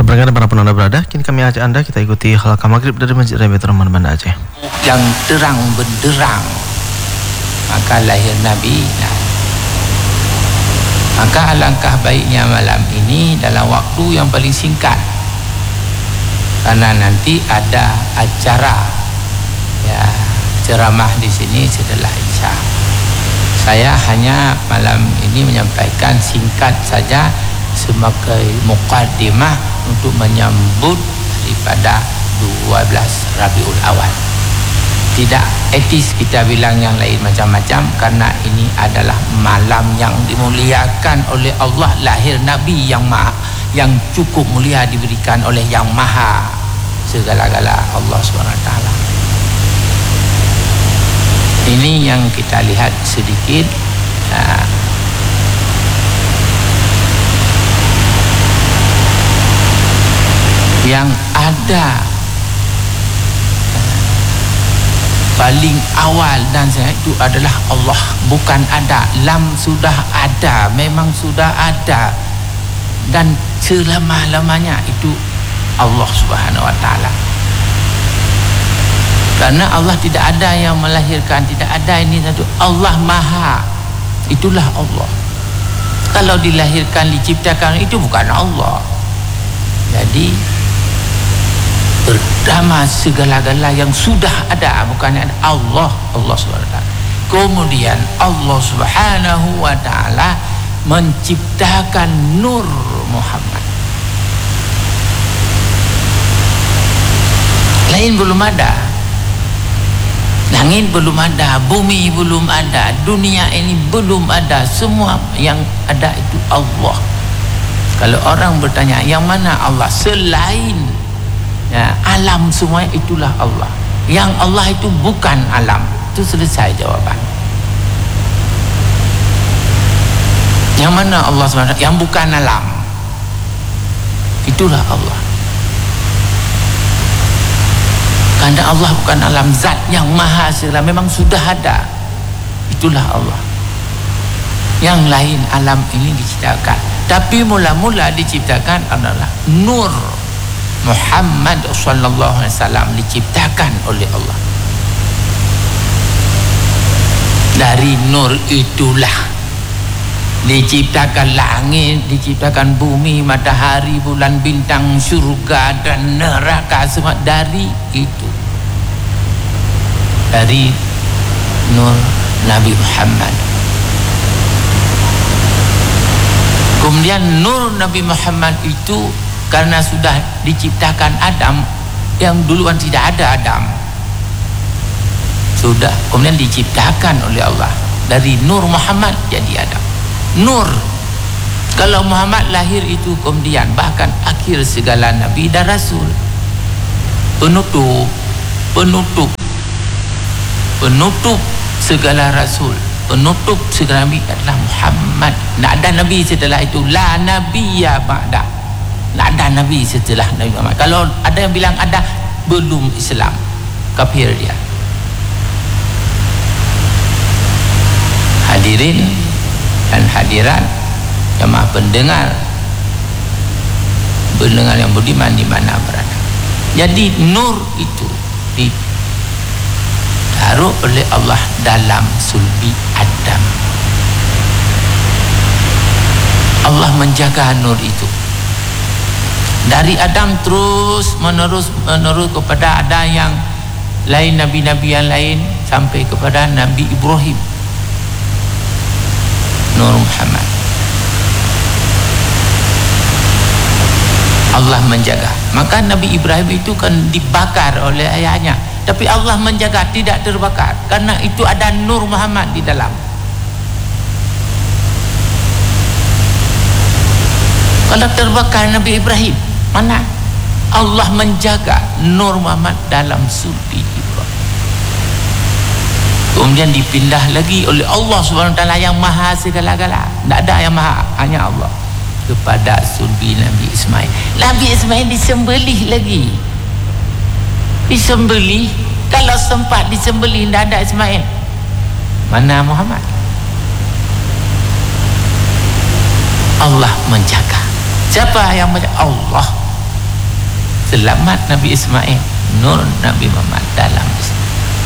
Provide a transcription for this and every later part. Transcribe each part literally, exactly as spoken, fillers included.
Berkata para penonton berada, kini kami ajak anda kita ikuti halaqah maghrib dari Masjid Rabiatul Rahman Banda Aceh. Yang terang benderang, maka lahir Nabi. Nah, maka alangkah baiknya malam ini dalam waktu yang paling singkat, karena nanti ada acara ya ceramah di sini setelah Isya. Saya hanya malam ini menyampaikan singkat saja sebagai muqaddimah untuk menyambut daripada dua belas Rabiul Awal. Tidak etis kita bilang yang lain macam-macam, karena ini adalah malam yang dimuliakan oleh Allah, lahir Nabi yang maha, yang cukup mulia diberikan oleh yang maha segala-gala, Allah subhanahu wa taala. Ini yang kita lihat sedikit uh, yang ada paling awal dan saya itu adalah Allah, bukan ada. Lam sudah ada, memang sudah ada, dan selama-lamanya itu Allah subhanahu wa ta'ala. Karena Allah tidak ada yang melahirkan, tidak ada ini satu. Allah maha, itulah Allah. Kalau dilahirkan, diciptakan, itu bukan Allah. Jadi pertama segala-gala yang sudah ada, bukan ada Allah, Allah subhanahu wa ta'ala. Kemudian Allah subhanahu wa ta'ala menciptakan Nur Muhammad. Lain belum ada, langit belum ada, bumi belum ada, dunia ini belum ada, semua yang ada itu Allah. Kalau orang bertanya yang mana Allah, selain ya, alam semuanya itulah Allah. Yang Allah itu bukan alam, itu selesai jawaban. Yang mana Allah subhanahu wa taala? Yang bukan alam, itulah Allah. Karena Allah bukan alam, zat yang maha segala, memang sudah ada, itulah Allah. Yang lain alam ini diciptakan, tapi mula-mula diciptakan adalah Nur Muhammad sallallahu alaihi wasallam, diciptakan oleh Allah. Dari nur itulah diciptakan langit, diciptakan bumi, matahari, bulan, bintang, surga dan neraka, semua dari itu, dari nur Nabi Muhammad. Kemudian nur Nabi Muhammad itu karena sudah diciptakan Adam, yang duluan tidak ada Adam, sudah kemudian diciptakan oleh Allah dari Nur Muhammad jadi Adam. Nur, kalau Muhammad lahir itu kemudian bahkan akhir segala Nabi dan Rasul, penutup penutup penutup segala Rasul, penutup segala Nabi adalah Muhammad. Tak ada Nabi setelah itu, la nabiyya ba'da. Tak ada Nabi setelah Nabi Muhammad. Kalau ada yang bilang ada, belum Islam, kafir dia. Hadirin dan hadirat, jemaah pendengar, pendengar yang budiman di mana berada. Jadi nur itu ditaruh oleh Allah dalam sulbi Adam. Allah menjaga nur itu dari Adam terus menerus menerus kepada ada yang lain, nabi-nabi yang lain, sampai kepada Nabi Ibrahim, Nur Muhammad. Allah menjaga. Maka Nabi Ibrahim itu kan dibakar oleh ayahnya, tapi Allah menjaga tidak terbakar karena itu ada Nur Muhammad di dalam. Kalau terbakar Nabi Ibrahim, mana? Allah menjaga Nur Muhammad dalam sulbi Ibrahim. Kemudian dipindah lagi oleh Allah subhanahu wa taala yang maha segala-gala, tidak ada yang maha, hanya Allah, kepada sulbi Nabi Ismail. Nabi Ismail disembelih lagi, disembelih. Kalau sempat disembelih, tidak ada Ismail, mana Muhammad? Allah menjaga. Siapa yang menjaga? Allah. selamat Nabi Ismail, nur Nabi Muhammad dalam Islam,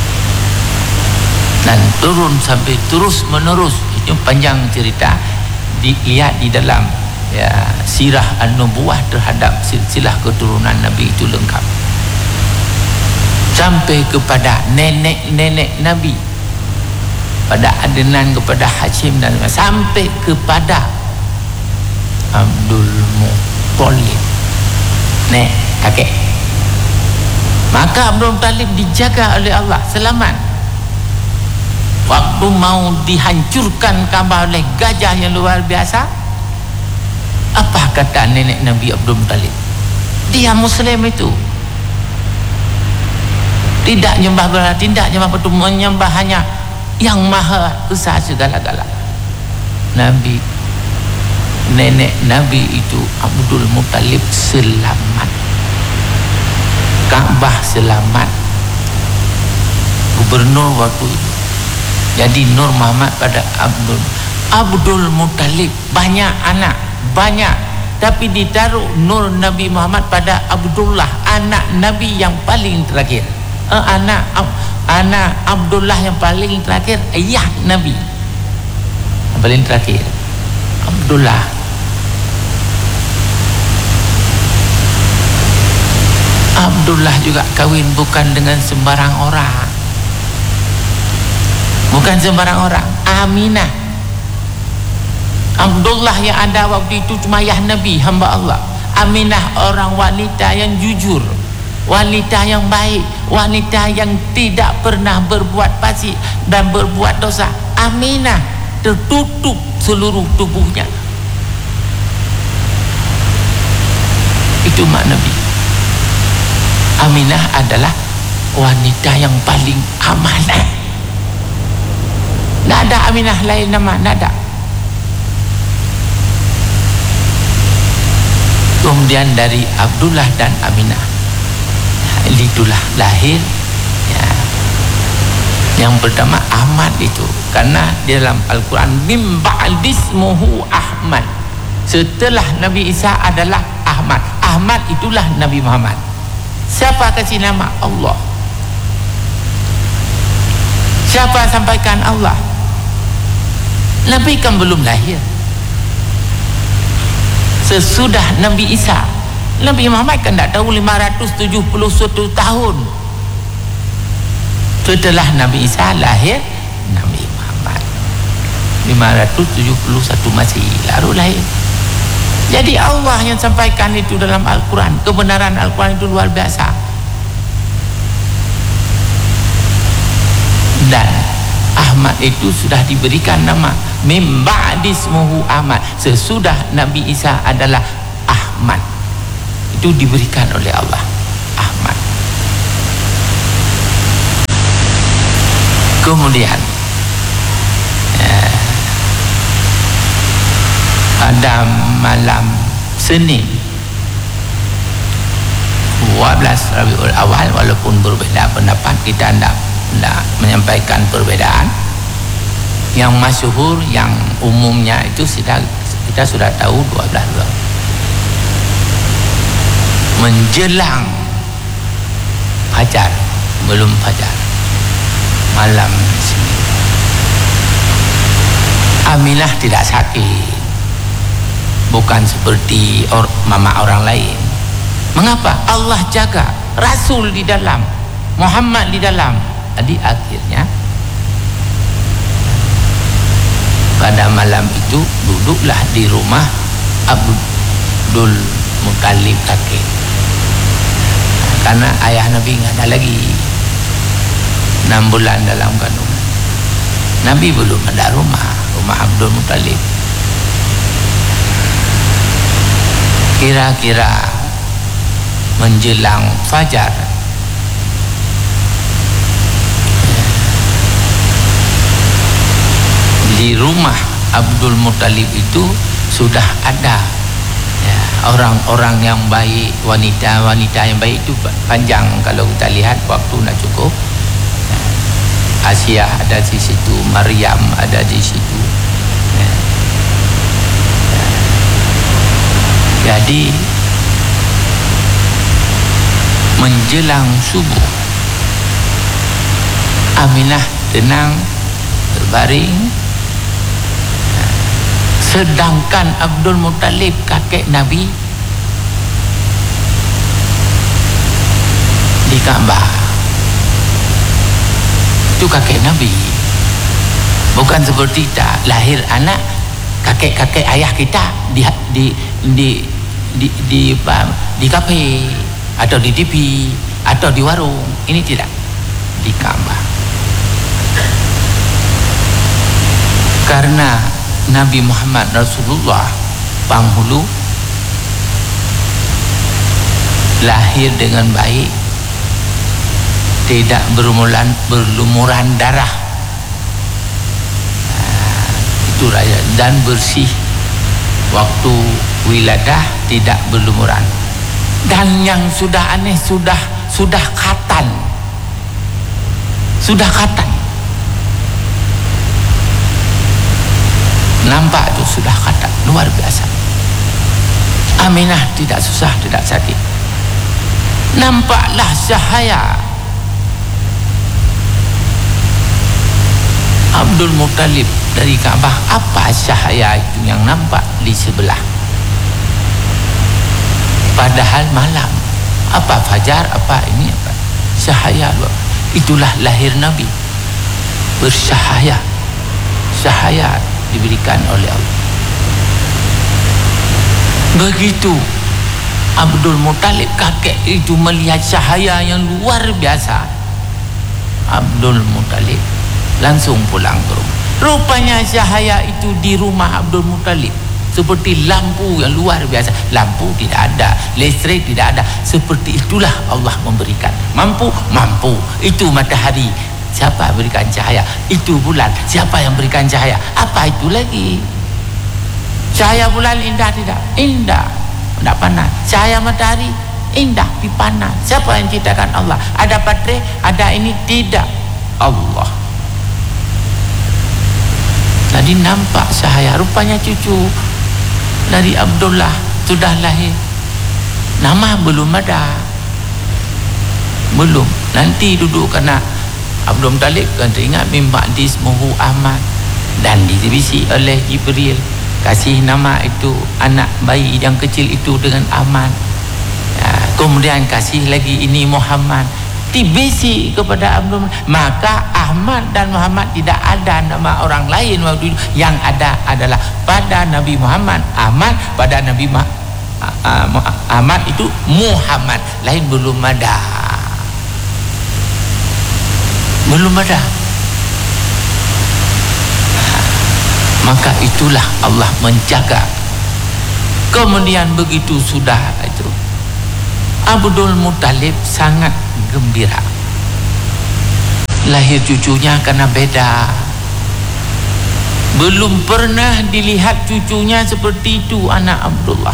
dan turun sampai terus menerus. Itu panjang cerita, dilihat di dalam ya sirah an-nubuwah terhadap silsilah keturunan Nabi itu lengkap sampai kepada nenek-nenek Nabi, pada Adnan, kepada Hashim, dan sampai kepada Abdul Muttalib, nek kakek. Maka Abdul Muttalib dijaga oleh Allah selamat. Waktu mau dihancurkan Kaabah oleh gajah yang luar biasa, apa kata nenek Nabi Abdul Muttalib? Dia Muslim itu, tidak menyembah berhala, tidak menyembah batu, menyembah hanya yang maha esa segala-gala. Nabi, nenek Nabi itu Abdul Muttalib selamat, Kaabah selamat, gubernur waktu itu. Jadi Nur Muhammad pada Abdul Abdul Muttalib banyak anak, banyak, tapi ditaruh Nur Nabi Muhammad pada Abdullah, anak Nabi yang paling terakhir. eh, anak anak Abdullah yang paling terakhir, ayah Nabi yang paling terakhir Abdullah. Abdullah juga kawin bukan dengan sembarang orang, bukan sembarang orang. Aminah, Abdullah yang ada waktu itu cuma ayah Nabi, hamba Allah. Aminah orang wanita yang jujur, wanita yang baik, wanita yang tidak pernah berbuat fasik dan berbuat dosa. Aminah tertutup seluruh tubuhnya. Itu mak Nabi. Aminah adalah wanita yang paling amanah. Tak ada Aminah lain nama, tak ada. Kemudian dari Abdullah dan Aminah, itulah lahir ya, yang pertama Ahmad itu, karena di dalam Al-Quran mim ba'dismuhu Ahmad, setelah Nabi Isa adalah Ahmad. Ahmad itulah Nabi Muhammad. Siapa kasih nama? Allah. Siapa sampaikan? Allah. Nabi kan belum lahir. Sesudah Nabi Isa, Nabi Muhammad kan tak tahu lima ratus tujuh puluh satu tahun setelah Nabi Isa lahir Nabi Muhammad, lima ratus tujuh puluh satu masih lalu lahir. Jadi Allah yang sampaikan itu dalam Al-Quran. Kebenaran Al-Quran itu luar biasa. Dan Ahmad itu sudah diberikan nama mim ba'dismuhu Ahmad, sesudah Nabi Isa adalah Ahmad. Itu diberikan oleh Allah, Ahmad. Kemudian eh, pada malam Senin dua belas Rabiul Awal, walaupun berbeza pendapat, kita tidak tidak menyampaikan perbedaan. Yang masyhur, yang umumnya itu kita, kita sudah tahu dua belas menjelang fajar, belum fajar, malam Senin. Aminah tidak sakit, bukan seperti or, mama orang lain. Mengapa? Allah jaga, Rasul di dalam, Muhammad di dalam. Jadi akhirnya pada malam itu duduklah di rumah Abdul Muttalib kakek, karena ayah Nabi nggak ada lagi, enam bulan dalam kandungan. Nabi belum ada rumah, rumah Abdul Muttalib. Kira-kira menjelang fajar, di rumah Abdul Muttalib itu sudah ada ya, orang-orang yang baik, wanita-wanita yang baik. Itu panjang kalau kita lihat, waktu nak cukup. Asia ada di situ, Maryam ada di situ ya. Ya. Jadi menjelang subuh, Aminah tenang terbaring, sedangkan Abdul Muttalib kakek Nabi di Kaabah. Itu kakek Nabi. Bukan seperti kita lahir anak, kakek-kakek ayah kita di di di di di, di, di kafe atau di T V atau di warung. Ini tidak, di Kaabah. Karena Nabi Muhammad Rasulullah penghulu lahir dengan baik, tidak berlumuran berlumuran darah, nah, itu raya, dan bersih waktu wiladah, tidak berlumuran. Dan yang sudah aneh, sudah sudah khatan, sudah khatan, nampak itu sudah khatan, luar biasa. Aminah tidak susah, tidak sakit. Nampaklah cahaya Abdul Muttalib dari Kaabah. Apa cahaya itu yang nampak di sebelah? Padahal malam, apa fajar, apa ini, apa cahaya luar. Itulah lahir Nabi, bercahaya, cahaya diberikan oleh Allah. Begitu Abdul Muttalib kakek itu melihat cahaya yang luar biasa, Abdul Muttalib langsung pulang ke rumah. Rupanya cahaya itu di rumah Abdul Muttalib seperti lampu yang luar biasa. Lampu tidak ada, listrik tidak ada. Seperti itulah Allah memberikan. Mampu, mampu. Itu matahari, siapa berikan cahaya? Itu bulan, siapa yang berikan cahaya? Apa itu lagi? Cahaya bulan indah tidak? Indah, tidak panas. Cahaya matahari indah, tapi panas. Siapa yang ciptakan? Allah. Ada baterai, ada ini, tidak, Allah. Tadi nampak cahaya, rupanya cucu dari Abdullah sudah lahir. Nama belum ada, belum. Nanti duduk kena Abdul Muttalib kan teringat mimba dismuhu Ahmad, dan dibisi oleh Jibril kasih nama itu anak bayi yang kecil itu dengan Ahmad. Ya, kemudian kasih lagi ini Muhammad, dibisi kepada Abdul. Maka Ahmad dan Muhammad tidak ada nama orang lain waktu itu. Yang ada adalah pada Nabi Muhammad Ahmad, pada Nabi Ma Ahmad itu Muhammad, lain belum ada, belum ada. Maka itulah Allah menjaga. Kemudian begitu sudah itu, Abdul Muttalib sangat gembira. Lahir cucunya karena beda. Belum pernah dilihat cucunya seperti itu, anak Abdullah.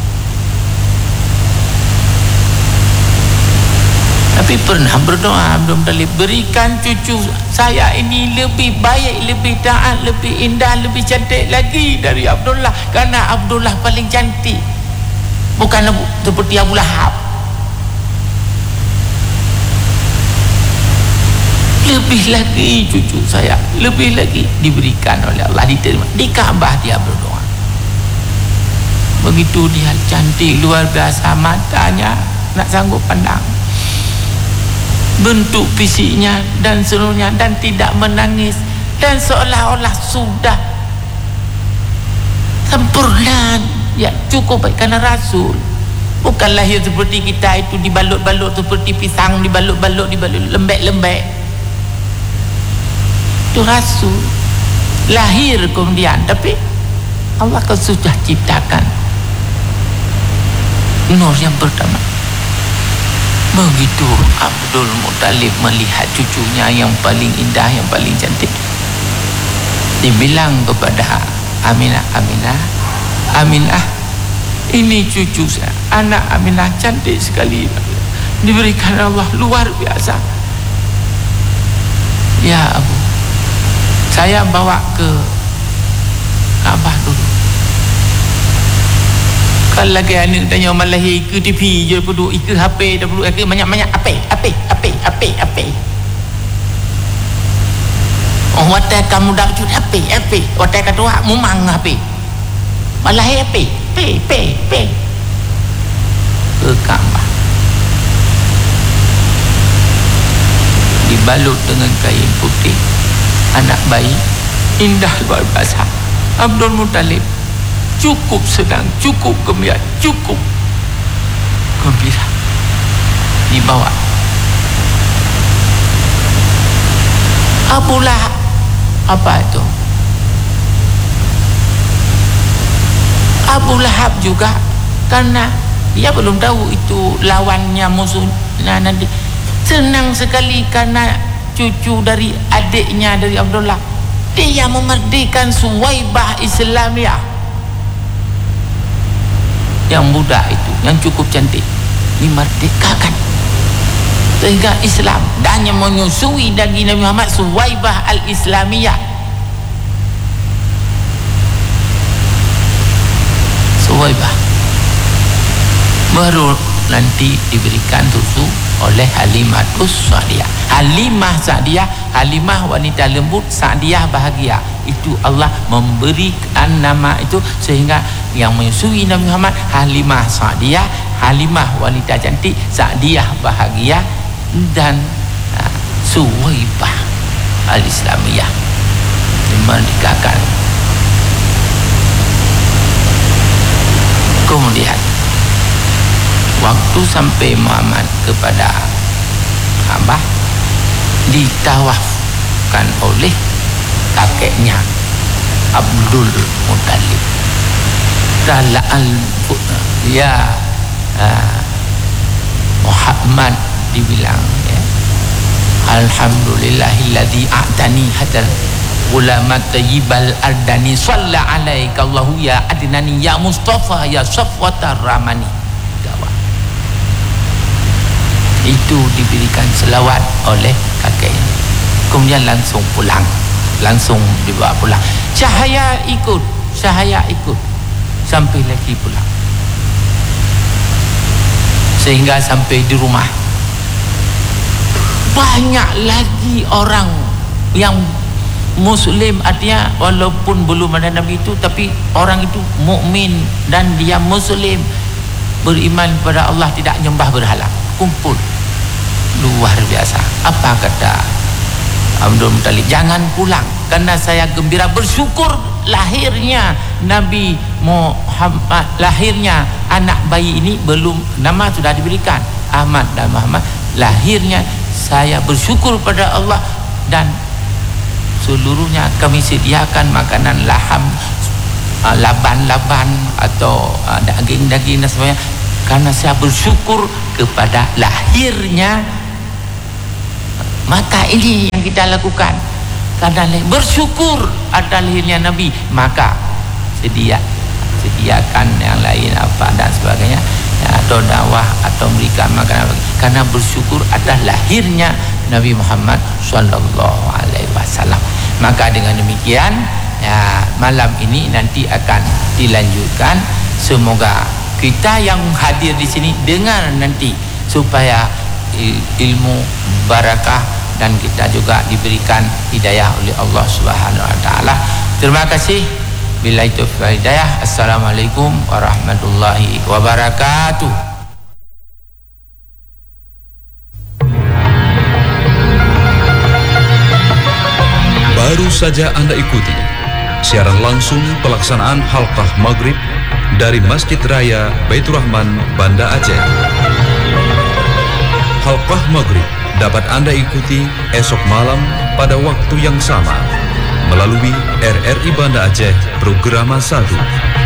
Tapi pernah berdoa Abdul Muttalib, berikan cucu saya ini lebih baik, lebih taat, lebih indah, lebih cantik lagi dari Abdullah. Karena Abdullah paling cantik, bukan seperti Abu Lahab. Lebih lagi cucu saya, lebih lagi diberikan oleh Allah, diterima. Di Kaabah dia berdoa. Begitu dia cantik luar biasa, matanya nak sanggup pandang, bentuk fisiknya dan seluruhnya, dan tidak menangis, dan seolah-olah sudah sempurna. Ya cukup baik karena Rasul. Bukan lahir seperti kita itu dibalut-balut seperti pisang, dibalut-balut, dibalut lembek-lembek. Itu Rasul lahir kemudian, tapi Allah kan sudah ciptakan nur yang pertama. Begitu Abdul Muttalib melihat cucunya yang paling indah, yang paling cantik, dibilang kepada Aminah, Aminah, Aminah, ini cucu saya, anak Aminah cantik sekali, diberikan Allah luar biasa. Ya Abu, saya bawa ke Kaabah dulu. Kalau lagi anak tanya malah ika T V je perlu ika H P dah perlu ika banyak-banyak apa apa apa apa apa. Oh watai kamu dah curi apa apa. Watai kata wak mumang apa. Malah apa apa apa apa. Kekambah. Dibalut dengan kain putih. Anak bayi indah luar biasa. Abdul Muttalib cukup senang, cukup gembira, cukup gembira. Dibawa Abu Lahab, apa itu? Abu Lahab juga, karena dia belum tahu itu lawannya musuh. Nah, nanti senang sekali karena cucu dari adiknya dari Abdullah, dia memerdekakan Suwaibah Islamiyah yang budak itu, yang cukup cantik, dimerdekakan sehingga Islam dan yang menyusui daging Nabi Muhammad, Suwaibah al-Islamiyah. Suwaibah baru nanti diberikan susu oleh Halimatus Sa'diyah. Halimah Sa'diyah, Halimah wanita lembut, Sa'diyah bahagia. Itu Allah memberikan nama itu sehingga yang menyusui Nabi Muhammad Halimah Sa'diyah, Halimah wanita cantik, Sa'diyah bahagia, dan uh, Suwaibah al-Islamiyah dimerdekakan. Kemudian waktu sampai Muhammad kepada Ka'bah ditawafkan oleh kakeknya Abdul Muttalib. Tala'al ya uh, Muhammad dibilang ya, alhamdulillahilladzi a'tani hadal ulama tayyibal ardani shalla alaika Allahu ya adnani ya Mustafa ya Safwatar Rahmani. Itu diberikan selawat oleh kakeknya. Kemudian langsung pulang, langsung dibawa pulang. Cahaya ikut, cahaya ikut sampai lagi pulang, sehingga sampai di rumah banyak lagi orang yang Muslim, artinya walaupun belum ada Nabi itu, tapi orang itu mukmin dan dia Muslim, beriman kepada Allah, tidak nyembah berhala. Kumpul luar biasa. Apa kata Abdul Muttalib? Jangan pulang, karena saya gembira bersyukur lahirnya Nabi Muhammad, lahirnya anak bayi ini, belum nama sudah diberikan Ahmad dan Muhammad, lahirnya saya bersyukur pada Allah, dan seluruhnya kami sediakan makanan laham, laban-laban atau daging-daging dan sebagainya, karena saya bersyukur kepada lahirnya. Maka ini yang kita lakukan, karena bersyukur ada lahirnya Nabi, maka sedia sediakan yang lain apa dan sebagainya ya, atau dakwah atau memberikan makanan, karena bersyukur ada lahirnya Nabi Muhammad sallallahu alaihi wasallam. Maka dengan demikian ya, malam ini nanti akan dilanjutkan. Semoga kita yang hadir di sini dengar nanti supaya ilmu barakah dan kita juga diberikan hidayah oleh Allah Subhanahu wa taala. Terima kasih. Billahi taufiq wal hidayah. Assalamualaikum warahmatullahi wabarakatuh. Baru saja Anda ikuti siaran langsung pelaksanaan halqah maghrib dari Masjid Raya Baitur Rahman, Banda Aceh. Halqah maghrib dapat Anda ikuti esok malam pada waktu yang sama melalui R R I Banda Aceh Programa satu.